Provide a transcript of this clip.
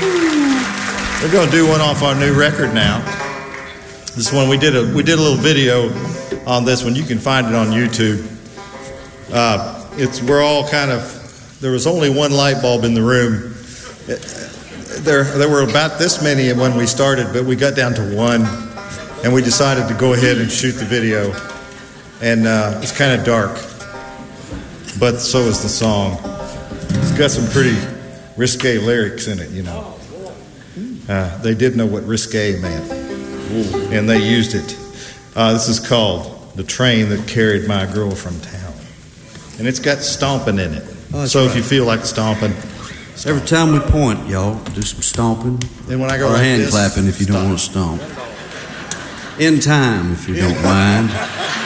We're going to do one off our new record now. This one we did a little video on this one. You can find it on YouTube. We're all kind of. There was only one light bulb in the room. There were about this many when we started, but we got down to one, and we decided to go ahead and shoot the video. And it's kind of dark, but so is the song. It's got some pretty risque lyrics in it, you know. They did know what risque meant, and they used it. This is called "The Train That Carried My Girl From Town," and it's got stomping in it. So if you feel like stomping, every time we point, y'all do some stomping. Then when I go or like hand this, clapping if you don't want to stomp. In time, if you don't mind.